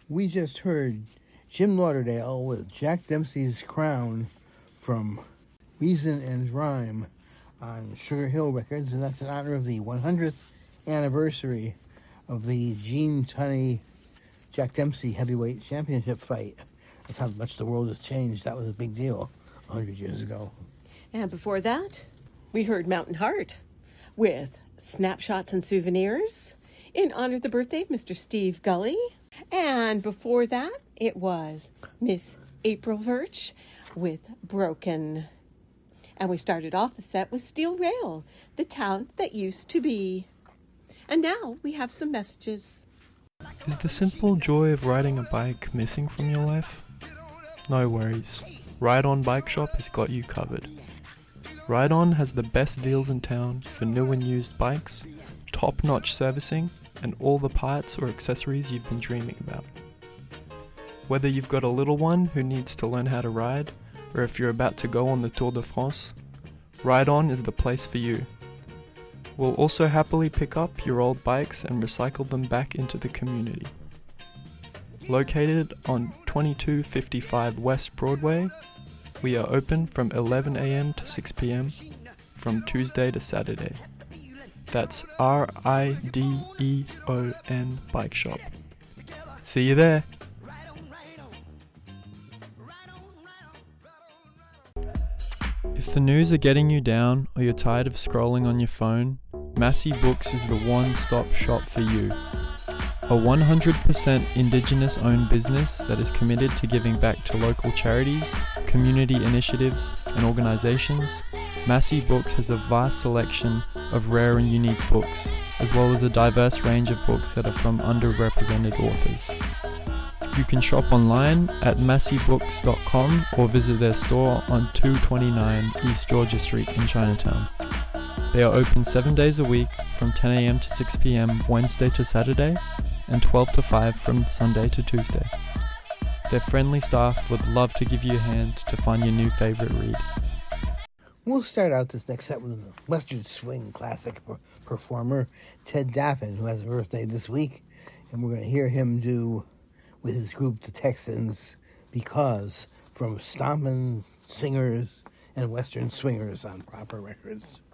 We just heard Jim Lauderdale with Jack Dempsey's Crown from Reason and Rhyme on Sugar Hill Records, and that's in honor of the 100th anniversary of the Gene Tunney Jack Dempsey heavyweight championship fight. That's how much the world has changed. That was a big deal 100 years ago. And before that, we heard Mountain Heart with Snapshots and Souvenirs in honor of the birthday of Mr. Steve Gully. And before that, it was Miss April Virch with Broken. And we started off the set with Steel Rail, the town that used to be. And now we have some messages. Is the simple joy of riding a bike missing from your life? No worries. Ride On Bike Shop has got you covered. Ride On has the best deals in town for new and used bikes, top-notch servicing, and all the parts or accessories you've been dreaming about. Whether you've got a little one who needs to learn how to ride, or if you're about to go on the Tour de France, Ride On is the place for you. We'll also happily pick up your old bikes and recycle them back into the community. Located on 2255 West Broadway, we are open from 11 a.m. to 6 p.m. from Tuesday to Saturday. That's RIDEON Bike Shop. See you there! If the news are getting you down or you're tired of scrolling on your phone, Massey Books is the one-stop shop for you. A 100% Indigenous-owned business that is committed to giving back to local charities, community initiatives, and organizations, Massey Books has a vast selection of rare and unique books, as well as a diverse range of books that are from underrepresented authors. You can shop online at masseybooks.com or visit their store on 229 East Georgia Street in Chinatown. They are open 7 days a week from 10 a.m. to 6 p.m. Wednesday to Saturday and 12 to 5 from Sunday to Tuesday. Their friendly staff would love to give you a hand to find your new favorite read. We'll start out this next set with a Western Swing classic performer, Ted Daffin, who has a birthday this week, and we're going to hear him do, with his group, the Texans, Because, from Stompin' Singers and Western Swingers on Proper Records.